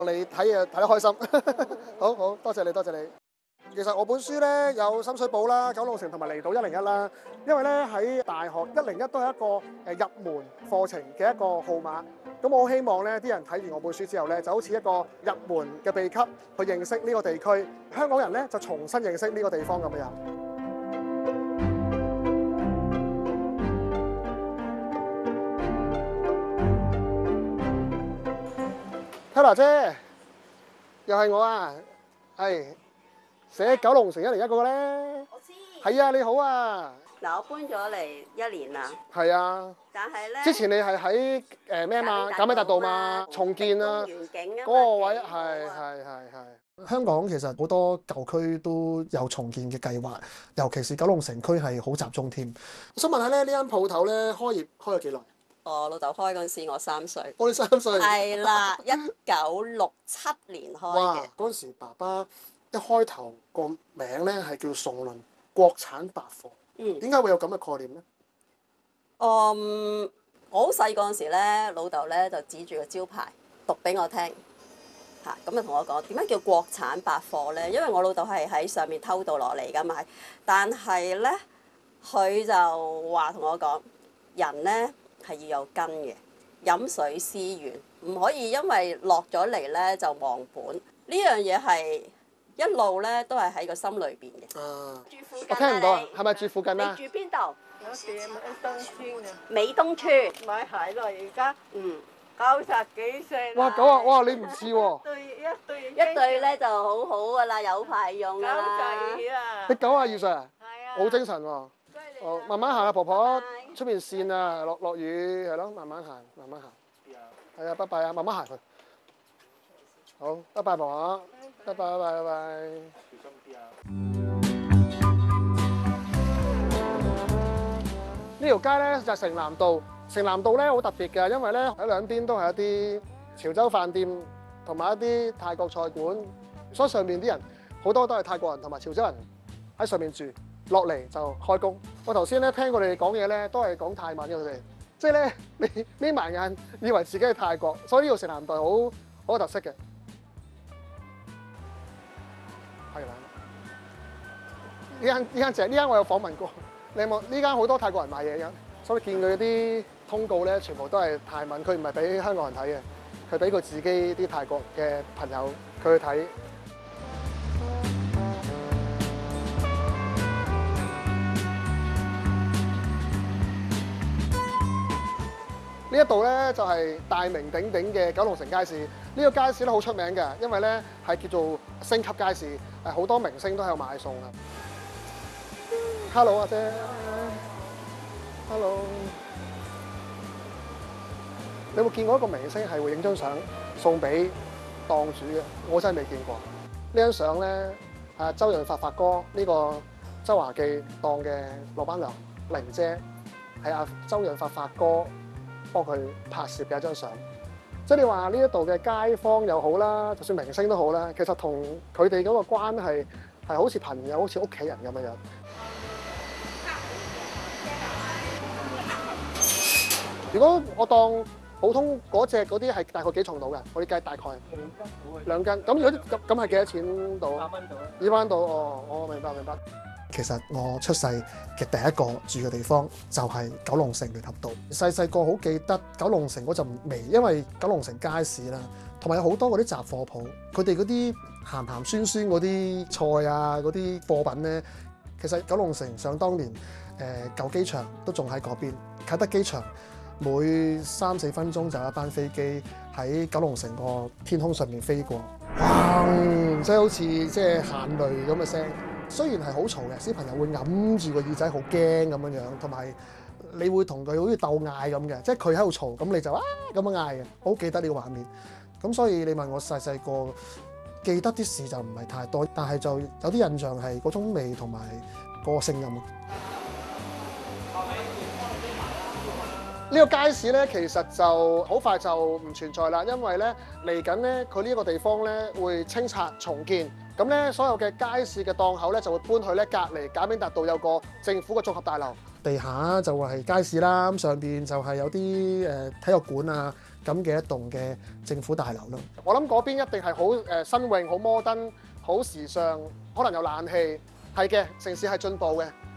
你睇嘢睇得開心，好好多謝你，多謝你。其實我本書咧有深水埗啦、九龍城同埋離島101啦，因為咧喺大學101都係一個入門課程嘅一個號碼。咁我好希望咧啲人睇完我本書之後咧，就好似一個入門嘅秘笈去認識呢個地區，香港人咧就重新認識呢個地方咁樣。Hello 姐，又係我啊，係寫九龍城101嗰個咧。 我知。 係啊，你好啊。 嗱，我搬咗嚟1年啦。 係啊。 但係咧。 之前你係喺咩嘛？賈美達道嘛，重建啊。嗰個位係。香港其實好多舊區都有重建嘅計劃，尤其是九龍城區係好集中添。我想問下咧，呢間鋪頭咧開業開咗幾耐？ 我老豆開嗰陣時，我3歲。 我哋3歲。係啦，1967年開嘅。 哇！嗰陣時爸爸一開頭個名咧係叫崇麟國產百貨。點解會有咁嘅概念咧？ 我好細嗰陣時咧，老豆咧就指住個招牌讀俾我聽。嚇，咁就同我講點解叫國產百貨咧？因為我老豆係喺上面偷渡落嚟㗎嘛，但係咧佢就話同我講，人咧係要有根嘅，飲水思源，唔可以因為落咗嚟咧就忘本。呢樣嘢係一路咧都係喺個心裏邊嘅。住附近。我聽唔到啊，係咪住附近啊？你住邊度？ 我住美東村啊。 美東村。 買鞋咯，而家90幾歲啦。 哇，9啊！哇，你唔似喎。 一對咧就好好㗎啦，有排用㗎啦。 92啊。 你92歲啊？ 係啊。 好精神喎。哦，慢慢行啊，婆婆。出面跣啊，落雨係咯，慢慢行，慢慢行。係啊，拜拜啊，慢慢行佢。好，拜拜婆婆，拜拜拜拜拜拜。小心啲啊！呢條街咧就係城南道。城南道咧好特別嘅，因為咧喺兩邊都係一啲潮州飯店同埋一啲泰國菜館，所以上面啲人好多都係泰國人同埋潮州人喺上面住，落嚟就開工。我頭先咧聽佢哋講嘢咧，都係講泰文嘅佢哋，即係咧你眯埋眼以為自己係泰國，所以呢條城南道好有特色嘅。係啦，呢間我有訪問過，你有冇？呢間好多泰國人買嘢嘅，所以見佢啲通告咧，全部都係泰文，佢唔係俾香港人睇嘅，佢俾佢自己啲泰國嘅朋友佢去睇。呢一度咧就係大名鼎鼎嘅九龍城街市。呢個街市咧好出名嘅，因為咧係叫做星級街市，好多明星都喺度買餸啊。Hello 阿姐 ，Hello。你有冇見過一個明星係會影張相送俾檔主嘅？我真係未見過。呢張相咧，周潤發哥呢個周華記檔嘅老闆娘玲姐，係阿周潤發哥幫佢拍攝嘅一張相。即係你話呢一度嘅街坊又好啦，就算明星都好啦，其實同佢哋嗰個關係係好似朋友、好似屋企人咁樣樣。如果我當普通嗰隻嗰啲係大概幾重到嘅？我哋計大概2斤。咁如果咁係幾多錢到？200蚊到啦。200蚊到哦，我明白明白。其實我出世嘅第一個住嘅地方就係九龍城聯合道。細個好記得九龍城嗰陣味，因為九龍城街市啦，同埋有好多嗰啲雜貨鋪，佢哋嗰啲鹹鹹酸酸嗰啲菜啊，嗰啲貨品咧，其實九龍城想當年舊機場都仲喺嗰邊，啟德機場。每3-4分鐘就有一班飛機喺九龍城個天空上面飛過，砰！即係好似即係行雷咁嘅聲。雖然係好嘈嘅，小朋友會揞住個耳仔，好驚咁樣樣，同埋你會同佢好似鬥嗌咁嘅，即係佢喺度嘈，咁你就咁樣嗌嘅。我好記得呢個畫面。咁所以你問我細個記得啲事就唔係太多，但係就有啲印象係嗰種味同埋嗰個聲音。呢個街市咧，其實就好快就唔存在啦，因為咧嚟緊咧，佢呢個地方咧會清拆重建，咁咧所有嘅街市嘅檔口咧就會搬去咧隔離賈炳達道有個政府嘅綜合大樓，地下就係街市啦，咁上邊就係有啲體育館啊， 咁嘅一棟嘅政府大樓咯。我諗嗰邊一定係好新穎、好摩登、好時尚，可能有冷氣。係嘅，城市係進步嘅。